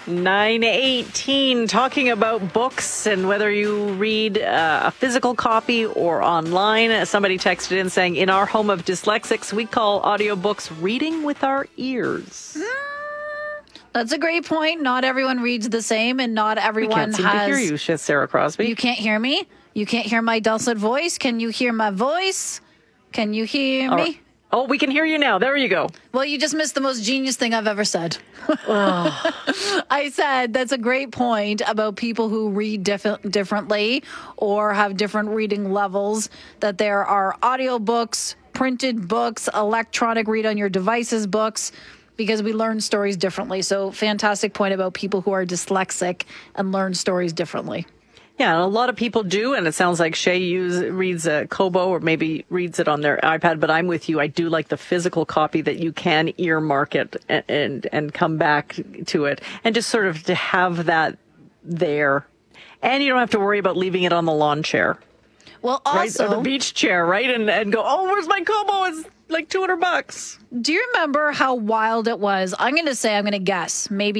9:18, talking about books and whether you read a physical copy or online. Somebody texted in saying, in our home of dyslexics, we call audiobooks reading with our ears. That's a great point. Not everyone reads the same, and not everyone We can't seem to hear you, Sarah Crosby. You can't hear me? You can't hear my dulcet voice? Can you hear my voice? Can you hear me? Oh, we can hear you now. There you go. Well, you just missed the most genius thing I've ever said. I said that's a great point about people who read differently or have different reading levels, that there are audiobooks, printed books, electronic read on your devices books, because we learn stories differently. So fantastic point about people who are dyslexic and learn stories differently. Yeah, and a lot of people do, and it sounds like Shay reads a Kobo or maybe reads it on their iPad, but I'm with you. I do like the physical copy that you can earmark it and come back to it, and just sort of to have that there. And you don't have to worry about leaving it on the lawn chair. Well, also... Right? Or the beach chair, right? And go, oh, where's my Kobo? It's like $200. Do you remember how wild it was? I'm going to guess, maybe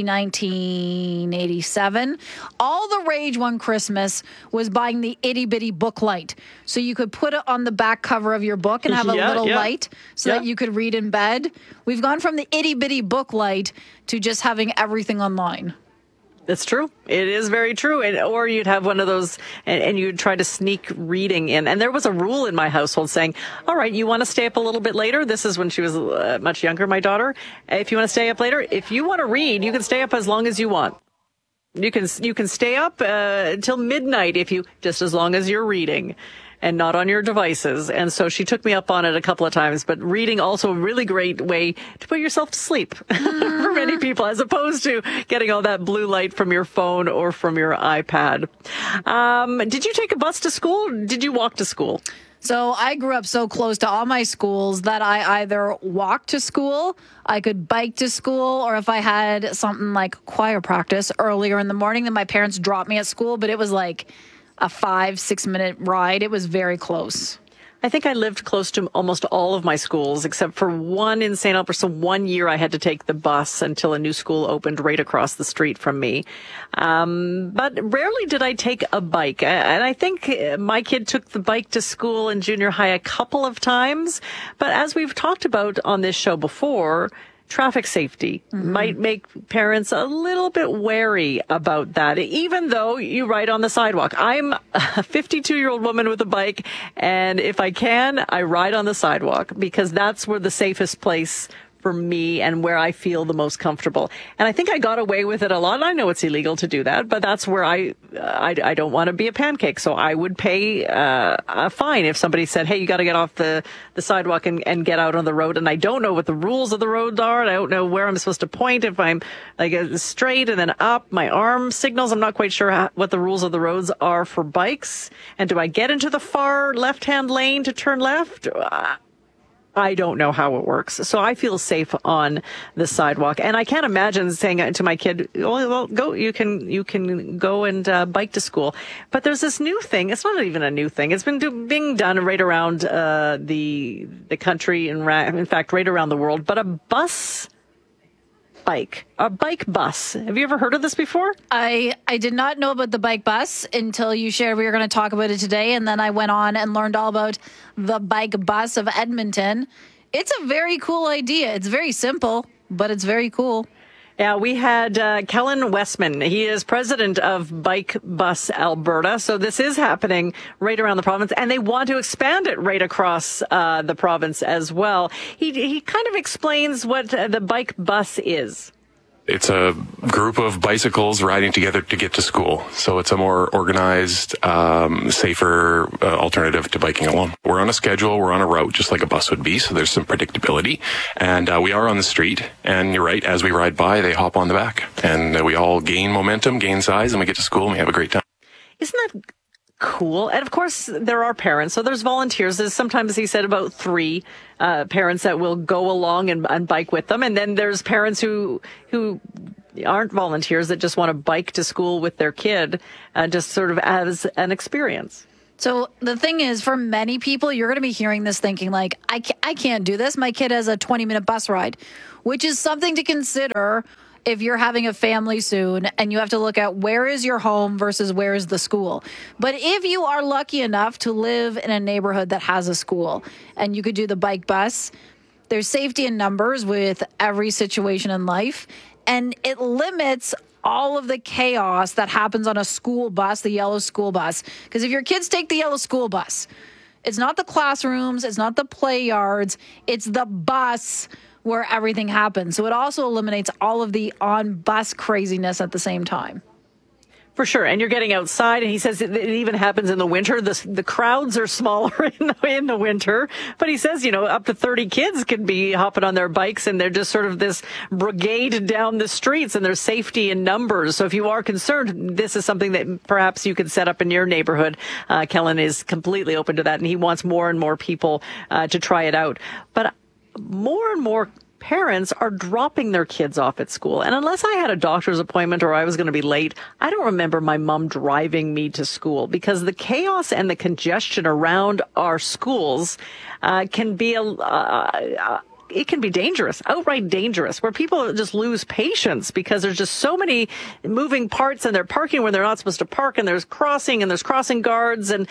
1987. All the rage one Christmas was buying the itty bitty book light. So you could put it on the back cover of your book and have a little light so that you could read in bed. We've gone from the itty bitty book light to just having everything online. That's true. It is very true. Or you'd have one of those and you'd try to sneak reading in. And there was a rule in my household saying, all right, you want to stay up a little bit later? This is when she was much younger, my daughter. If you want to stay up later, if you want to read, you can stay up as long as you want. You can stay up until midnight just as long as you're reading and not on your devices. And so she took me up on it a couple of times. But reading also a really great way to put yourself to sleep for many people, as opposed to getting all that blue light from your phone or from your iPad. Did you take a bus to school? Did you walk to school? So I grew up so close to all my schools that I either walked to school, I could bike to school, or if I had something like choir practice earlier in the morning, then my parents dropped me at school. But it was like a 5-6 minute ride. It was very close. I think I lived close to almost all of my schools, except for one in St. Albert. So 1 year I had to take the bus until a new school opened right across the street from me. But rarely did I take a bike. And I think my kid took the bike to school in junior high a couple of times. But as we've talked about on this show before, traffic safety might make parents a little bit wary about that, even though you ride on the sidewalk. I'm a 52-year-old woman with a bike, and if I can, I ride on the sidewalk because that's where the safest place for me and where I feel the most comfortable. And I think I got away with it a lot. I know it's illegal to do that, but that's where I don't want to be a pancake. So I would pay a fine if somebody said, hey, you got to get off the sidewalk and get out on the road. And I don't know what the rules of the road are. And I don't know where I'm supposed to point. If I'm like straight and then up, my arm signals. I'm not quite sure what the rules of the roads are for bikes. And do I get into the far left-hand lane to turn left? I don't know how it works. So I feel safe on the sidewalk. And I can't imagine saying to my kid, well, go, you can go and bike to school. But there's this new thing. It's not even a new thing. It's been being done right around the country and in fact, right around the world. But a bike bus. Have you ever heard of this before? I did not know about the bike bus until you shared we were going to talk about it today. And then I went on and learned all about the bike bus of Edmonton. It's a very cool idea. It's very simple, but it's very cool. Yeah, we had Kellen Westman. He is president of Bike Bus Alberta. So this is happening right around the province, and they want to expand it right across the province as well. He kind of explains what the bike bus is. It's a group of bicycles riding together to get to school. So it's a more organized, safer alternative to biking alone. We're on a schedule. We're on a route, just like a bus would be. So there's some predictability. And we are on the street. And you're right, as we ride by, they hop on the back. And we all gain momentum, gain size, and we get to school and we have a great time. Isn't that cool? And of course, there are parents. So there's volunteers. There's sometimes he said about 3 parents that will go along and bike with them. And then there's parents who aren't volunteers that just want to bike to school with their kid, just sort of as an experience. So the thing is, for many people, you're going to be hearing this thinking like, I can't do this. My kid has a 20-minute bus ride, which is something to consider if you're having a family soon and you have to look at where is your home versus where is the school. But if you are lucky enough to live in a neighborhood that has a school and you could do the bike bus, there's safety in numbers with every situation in life, and it limits all of the chaos that happens on a school bus, the yellow school bus. Because if your kids take the yellow school bus, it's not the classrooms, it's not the play yards, it's the bus where everything happens. So it also eliminates all of the on-bus craziness at the same time. For sure. And you're getting outside, and he says it even happens in the winter. The crowds are smaller in the winter. But he says, up to 30 kids can be hopping on their bikes, and they're just sort of this brigade down the streets, and there's safety in numbers. So if you are concerned, this is something that perhaps you could set up in your neighborhood. Kellen is completely open to that, and he wants more and more people to try it out. But more and more parents are dropping their kids off at school. And unless I had a doctor's appointment or I was going to be late, I don't remember my mom driving me to school, because the chaos and the congestion around our schools can be it can be dangerous, outright dangerous, where people just lose patience because there's just so many moving parts, and they're parking where they're not supposed to park, and there's crossing guards, and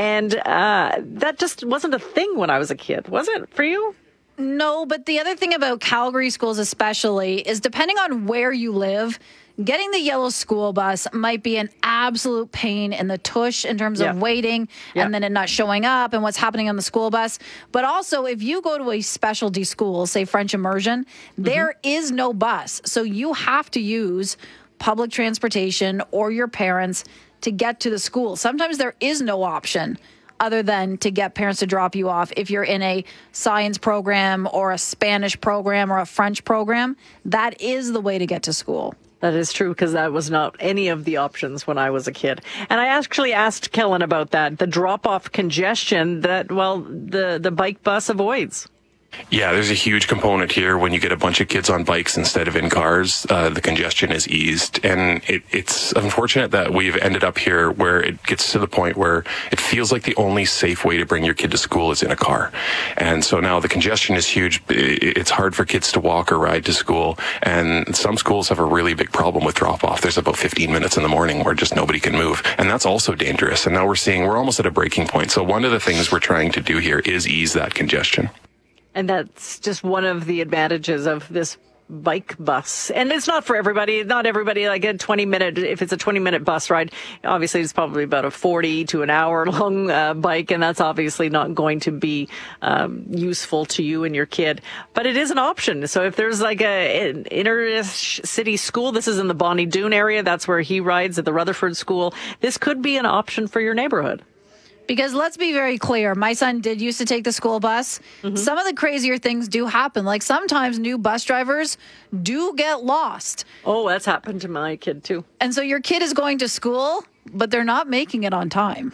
that just wasn't a thing when I was a kid. Was it for you? No, but the other thing about Calgary schools especially is, depending on where you live, getting the yellow school bus might be an absolute pain in the tush in terms of waiting and then it not showing up and what's happening on the school bus. But also, if you go to a specialty school, say French immersion, there is no bus. So you have to use public transportation or your parents to get to the school. Sometimes there is no option other than to get parents to drop you off. If you're in a science program or a Spanish program or a French program, that is the way to get to school. That is true, because that was not any of the options when I was a kid. And I actually asked Kellen about that, the drop-off congestion that, the bike bus avoids. Yeah, there's a huge component here. When you get a bunch of kids on bikes instead of in cars, the congestion is eased. And it's unfortunate that we've ended up here where it gets to the point where it feels like the only safe way to bring your kid to school is in a car. And so now the congestion is huge. It's hard for kids to walk or ride to school. And some schools have a really big problem with drop-off. There's about 15 minutes in the morning where just nobody can move. And that's also dangerous. And now we're almost at a breaking point. So one of the things we're trying to do here is ease that congestion. And that's just one of the advantages of this bike bus. And it's not for everybody. Not everybody, like if it's a 20-minute bus ride, obviously it's probably about a 40 to an hour long bike. And that's obviously not going to be useful to you and your kid. But it is an option. So if there's like an inner city school, this is in the Bonnie Doon area. That's where he rides, at the Rutherford School. This could be an option for your neighborhood. Because let's be very clear, my son did used to take the school bus. Some of the crazier things do happen. Like sometimes new bus drivers do get lost. Oh, that's happened to my kid too. And so your kid is going to school, but they're not making it on time.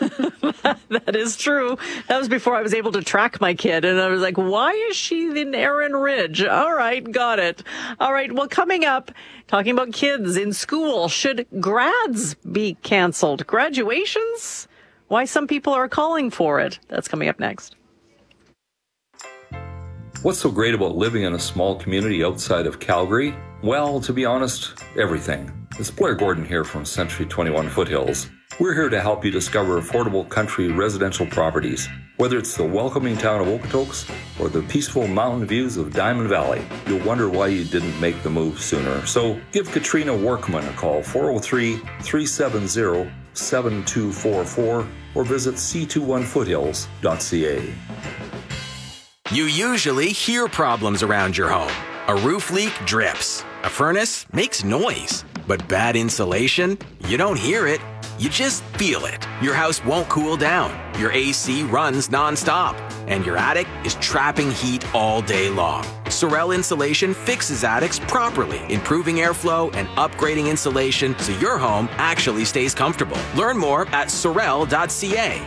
That is true. That was before I was able to track my kid. And I was like, why is she in Erin Ridge? All right, got it. All right, well, coming up, talking about kids in school, should grads be canceled? Graduations? Why some people are calling for it. That's coming up next. What's so great about living in a small community outside of Calgary? Well, to be honest, everything. It's Blair Gordon here from Century 21 Foothills. We're here to help you discover affordable country residential properties. Whether it's the welcoming town of Okotoks or the peaceful mountain views of Diamond Valley, you'll wonder why you didn't make the move sooner. So give Katrina Workman a call, 403-370-7244, or visit c21foothills.ca. You usually hear problems around your home. A roof leak drips. A furnace makes noise. But bad insulation? You don't hear it. You just feel it. Your house won't cool down. Your AC runs nonstop. And your attic is trapping heat all day long. Sorel Insulation fixes attics properly, improving airflow and upgrading insulation so your home actually stays comfortable. Learn more at sorel.ca.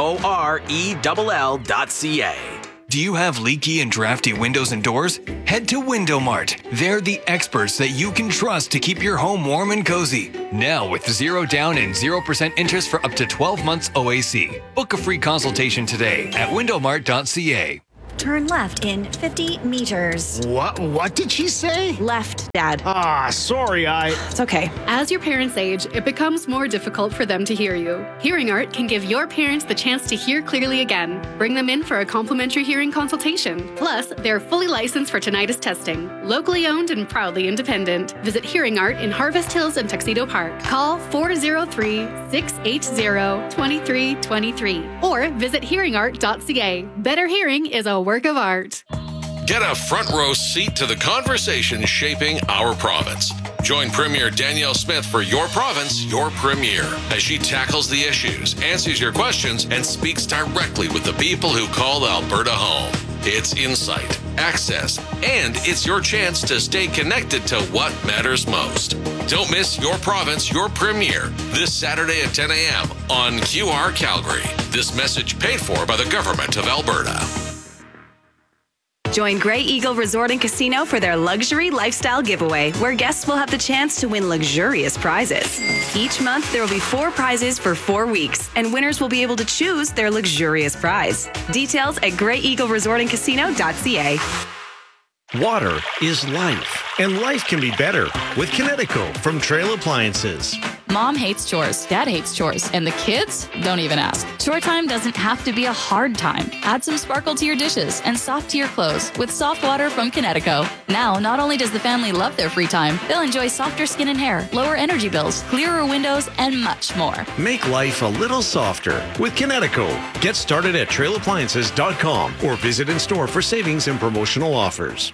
SORELL.ca. Do you have leaky and drafty windows and doors? Head to Window Mart. They're the experts that you can trust to keep your home warm and cozy. Now with 0 down and 0% interest for up to 12 months OAC. Book a free consultation today at windowmart.ca. Turn left in 50 meters. What did she say? Left, Dad. Sorry, It's okay. As your parents age, it becomes more difficult for them to hear you. Hearing Art can give your parents the chance to hear clearly again. Bring them in for a complimentary hearing consultation. Plus, they're fully licensed for tinnitus testing. Locally owned and proudly independent. Visit Hearing Art in Harvest Hills and Tuxedo Park. Call 403-680-2323 or visit hearingart.ca. Better hearing is a work of art. Get a front row seat to the conversation shaping our province. Join Premier Danielle Smith for Your Province, Your Premier, as she tackles the issues, answers your questions, and speaks directly with the people who call Alberta home. It's insight, access, and it's your chance to stay connected to what matters most. Don't miss Your Province, Your Premier this Saturday at 10 a.m. on QR Calgary. This message paid for by the Government of Alberta. Join Grey Eagle Resort and Casino for their luxury lifestyle giveaway, where guests will have the chance to win luxurious prizes. Each month, there will be 4 prizes for 4 weeks, and winners will be able to choose their luxurious prize. Details at greyeagleresortandcasino.ca. Water is life, and life can be better with Kinetico from Trail Appliances. Mom hates chores, Dad hates chores, and the kids don't even ask. Chore time doesn't have to be a hard time. Add some sparkle to your dishes and soft to your clothes with soft water from Kinetico. Now, not only does the family love their free time, they'll enjoy softer skin and hair, lower energy bills, clearer windows, and much more. Make life a little softer with Kinetico. Get started at trailappliances.com or visit in store for savings and promotional offers.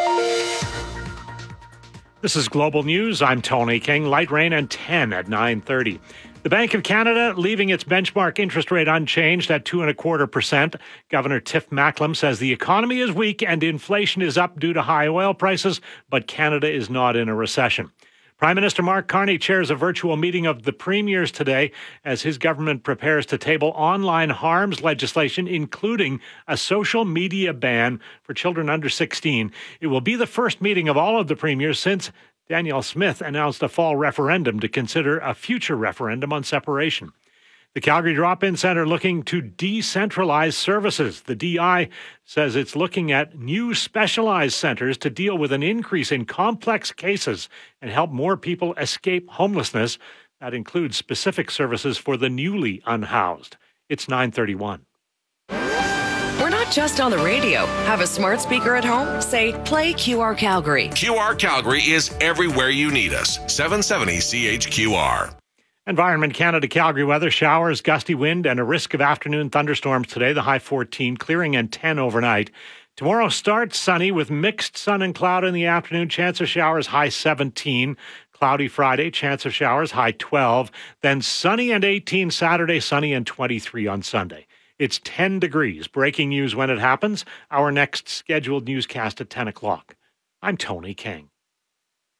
This is Global News. I'm Tony King. Light rain and 10 at 9:30. The Bank of Canada leaving its benchmark interest rate unchanged at 2.25%. Governor Tiff Macklem says the economy is weak and inflation is up due to high oil prices, but Canada is not in a recession. Prime Minister Mark Carney chairs a virtual meeting of the premiers today as his government prepares to table online harms legislation, including a social media ban for children under 16. It will be the first meeting of all of the premiers since Danielle Smith announced a fall referendum to consider a future referendum on separation. The Calgary Drop-In Centre looking to decentralize services. The DI says it's looking at new specialized centres to deal with an increase in complex cases and help more people escape homelessness. That includes specific services for the newly unhoused. It's 9:31. We're not just on the radio. Have a smart speaker at home? Say, play QR Calgary. QR Calgary is everywhere you need us. 770 CHQR. Environment Canada Calgary weather, showers, gusty wind, and a risk of afternoon thunderstorms today. The high 14, clearing and 10 overnight. Tomorrow starts sunny with mixed sun and cloud in the afternoon. Chance of showers, high 17. Cloudy Friday, chance of showers, high 12. Then sunny and 18 Saturday, sunny and 23 on Sunday. It's 10 degrees. Breaking news when it happens. Our next scheduled newscast at 10 o'clock. I'm Tony King.